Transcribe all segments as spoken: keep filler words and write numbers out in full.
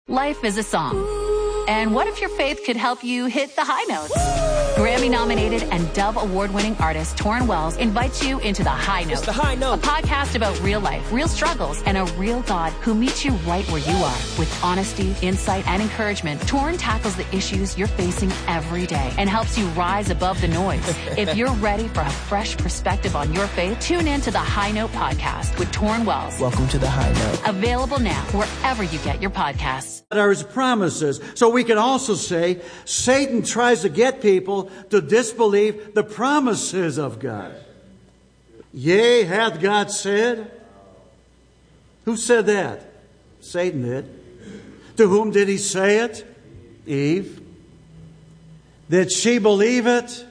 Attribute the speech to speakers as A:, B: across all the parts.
A: Life is a song. And what if your faith could help you hit the high notes? Grammy-nominated and Dove Award-winning artist Torrin Wells invites you into The High Note.
B: It's The High Note.
A: A podcast about real life, real struggles, and a real God who meets you right where you are. With honesty, insight, and encouragement, Torrin tackles the issues you're facing every day and helps you rise above the noise. If you're ready for a fresh perspective on your faith, tune in to The High Note podcast with Torrin Wells.
B: Welcome to The High Note.
A: Available now wherever you get your podcasts.
C: Are his promises. So we can also say Satan tries to get people to disbelieve the promises of God. Yea, hath God said? Who said that? Satan did. To whom did he say it? Eve. Did she believe it?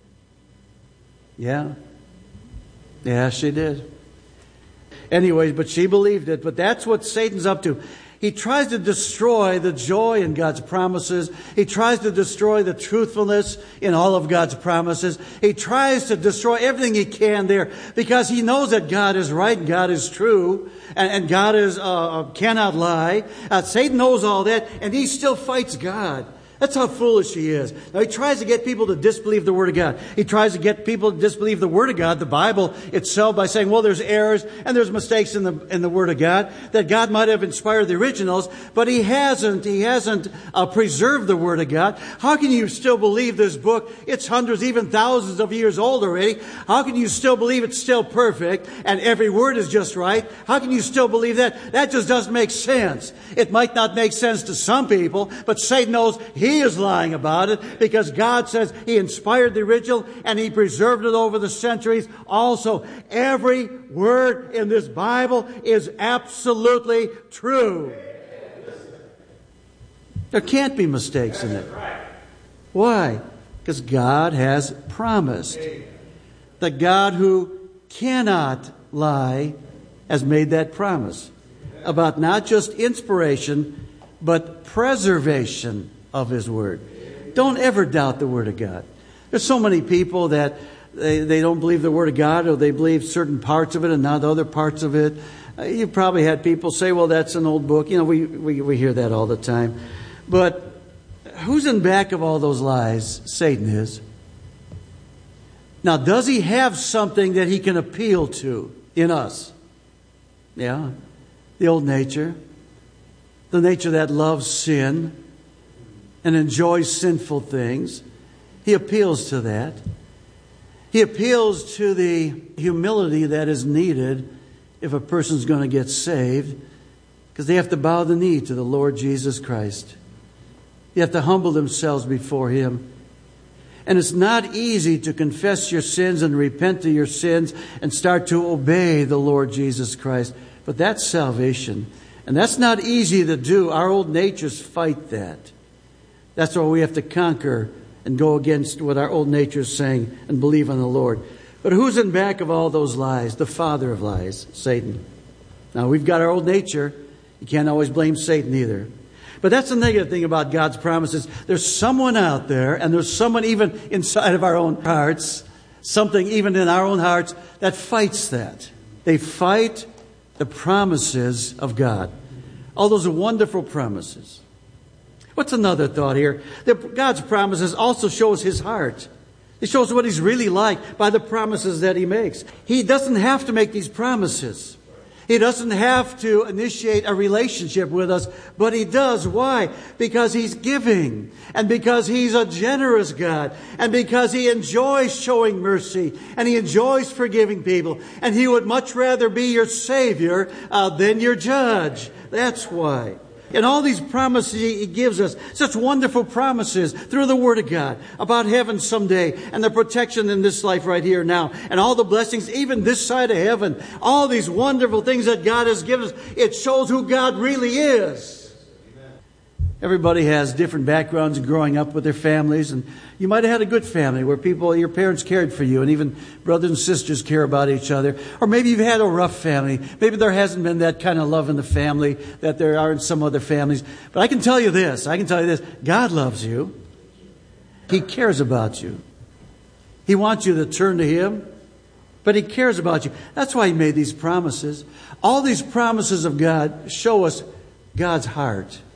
C: Yeah. Yeah, she did. Anyways, but she believed it. But that's what Satan's up to. He tries to destroy the joy in God's promises. He tries to destroy the truthfulness in all of God's promises. He tries to destroy everything he can there because he knows that God is right and God is true and, and God is uh, cannot lie. Uh, Satan knows all that and he still fights God. That's how foolish he is. Now, he tries to get people to disbelieve the Word of God. He tries to get people to disbelieve the Word of God, the Bible itself, by saying, well, there's errors and there's mistakes in the in the Word of God, that God might have inspired the originals, but He hasn't. He hasn't uh, preserved the Word of God. How can you still believe this book? It's hundreds, even thousands of years old already. How can you still believe it's still perfect and every word is just right? How can you still believe that? That just doesn't make sense. It might not make sense to some people, but Satan knows he is lying about it because God says He inspired the original and He preserved it over the centuries. Also, every word in this Bible is absolutely true. There can't be mistakes in it. Why? Because God has promised. The God who cannot lie has made that promise about not just inspiration, but preservation of His Word. Don't ever doubt the Word of God. There's so many people that they, they don't believe the Word of God, or they believe certain parts of it and not other parts of it. Uh, you've probably had people say, well, that's an old book. You know, we, we, we hear that all the time. But who's in back of all those lies? Satan is. Now, does he have something that he can appeal to in us? Yeah. The old nature. The nature that loves sin and enjoys sinful things. He appeals to that. He appeals to the humility that is needed if a person's going to get saved, because they have to bow the knee to the Lord Jesus Christ. You have to humble themselves before Him. And it's not easy to confess your sins and repent of your sins and start to obey the Lord Jesus Christ. But that's salvation. And that's not easy to do. Our old natures fight that. That's why we have to conquer and go against what our old nature is saying and believe on the Lord. But who's in back of all those lies? The father of lies, Satan. Now, we've got our old nature. You can't always blame Satan either. But that's the negative thing about God's promises. There's someone out there, and there's someone even inside of our own hearts, something even in our own hearts, that fights that. They fight the promises of God. All those are wonderful promises. What's another thought here? That God's promises also shows His heart. It shows what He's really like by the promises that He makes. He doesn't have to make these promises. He doesn't have to initiate a relationship with us, but He does. Why? Because He's giving, and because He's a generous God, and because He enjoys showing mercy, and He enjoys forgiving people, and He would much rather be your Savior uh, than your judge. That's why. And all these promises He gives us, such wonderful promises through the Word of God about heaven someday and the protection in this life right here now and all the blessings even this side of heaven. All these wonderful things that God has given us. It shows who God really is. Everybody has different backgrounds growing up with their families, and you might have had a good family where people, your parents cared for you, and even brothers and sisters care about each other. Or maybe you've had a rough family. Maybe there hasn't been that kind of love in the family that there are in some other families. But I can tell you this, I can tell you this, God loves you. He cares about you. He wants you to turn to Him, but He cares about you. That's why He made these promises. All these promises of God show us God's heart.